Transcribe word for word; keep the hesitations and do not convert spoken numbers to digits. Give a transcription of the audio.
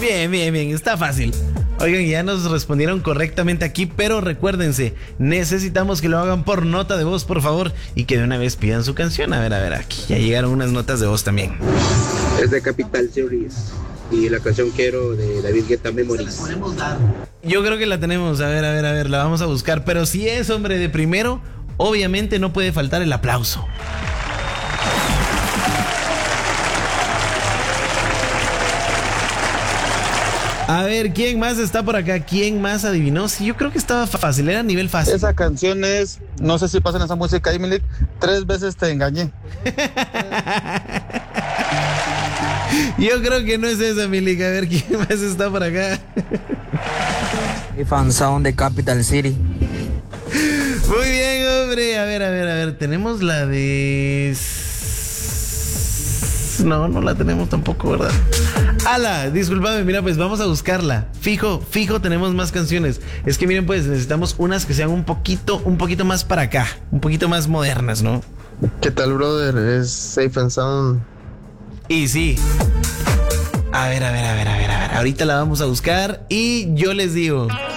Bien, bien, bien, está fácil. Oigan, ya nos respondieron correctamente aquí, pero recuérdense, necesitamos que lo hagan por nota de voz, por favor, y que de una vez pidan su canción. A ver, a ver, aquí ya llegaron unas notas de voz también. Es de Capital Series y la canción Quiero de David Guetta, Memories. Yo creo que la tenemos, a ver, a ver, a ver, la vamos a buscar, pero si es hombre de primero, obviamente no puede faltar el aplauso. A ver, ¿quién más está por acá? ¿Quién más adivinó? Sí, yo creo que estaba fácil, era a nivel fácil. Esa canción es, no sé si pasan esa música, Emily, tres veces te engañé. Yo creo que no es esa, Milik. A ver, ¿quién más está por acá? Fan Sound de Capital City. Muy bien, hombre. A ver, a ver, a ver. Tenemos la de... No, no la tenemos tampoco, ¿verdad? Ala, discúlpame, mira, pues vamos a buscarla. Fijo, fijo, tenemos más canciones. Es que miren, pues necesitamos unas que sean un poquito, un poquito más para acá, un poquito más modernas, ¿no? ¿Qué tal, brother? Es Safe and Sound. Y sí. A ver, a ver, a ver, a ver, a ver. Ahorita la vamos a buscar y yo les digo.